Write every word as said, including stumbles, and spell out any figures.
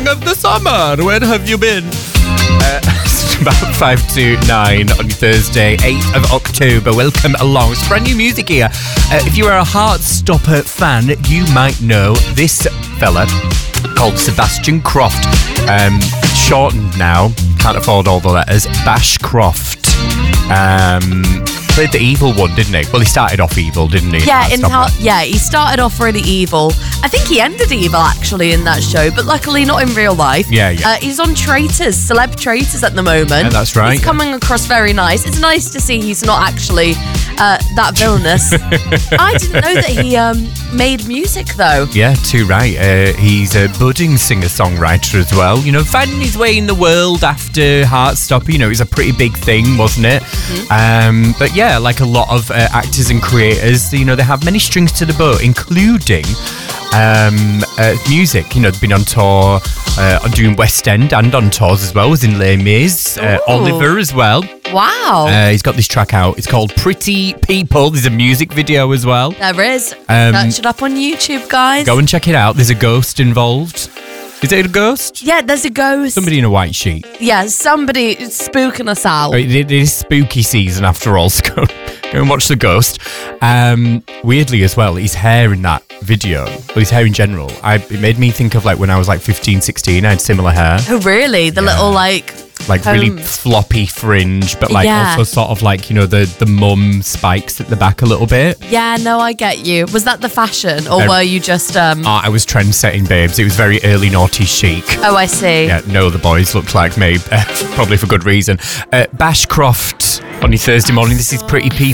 song of the summer. Where have you been? Uh, it's about five to nine on Thursday, eighth of October. Welcome along. It's brand new music here. Uh, if you are a Heartstopper fan, you might know this fella called Sebastian Croft. Um, shortened now, can't afford all the letters. Bashcroft. Um, played the evil one, didn't he? Well, he started off evil, didn't he? Yeah, in ta- yeah, he started off really evil. I think he ended evil actually in that show, but luckily not in real life. Yeah, yeah. Uh, he's on Traitors, Celeb Traitors at the moment. Yeah, that's right. He's coming across very nice. It's nice to see he's not actually uh, that villainous. I didn't know that he um, made music though. Yeah, too right. Uh, he's a budding singer-songwriter as well. You know, finding his way in the world after Heartstopper. You know, it was a pretty big thing, wasn't it? Mm-hmm. Um, but yeah, like a lot of uh, actors and creators, you know, they have many strings to the bow, including um, uh, music. You know, they've been on tour, uh, doing West End and on tours as well. Was in Les Mis, uh, Oliver as well. Wow. Uh, he's got this track out. It's called Pretty People. There's a music video as well. There is. Um, Search it up on YouTube, guys. Go and check it out. There's a ghost involved. Is it a ghost? Yeah, there's a ghost. Somebody in a white sheet. Yeah, somebody spooking us out. It, it is spooky season after all, so go, go and watch The Ghost. Um, weirdly as well, his hair in that video, well, his hair in general, I, it made me think of like when I was like fifteen, sixteen, I had similar hair. Oh, really? The Yeah. little like... Like Um, really floppy fringe, but like Yeah. also sort of like, you know, the, the mum spikes at the back a little bit. Yeah, no, I get you. Was that the fashion, or Um, were you just... um? Uh, I was trend setting, babes. It was very early naughty chic. Oh, I see. Yeah, no, the boys looked like me, uh, probably for good reason. Uh, Bashcroft on your Thursday morning. This is Pretty People.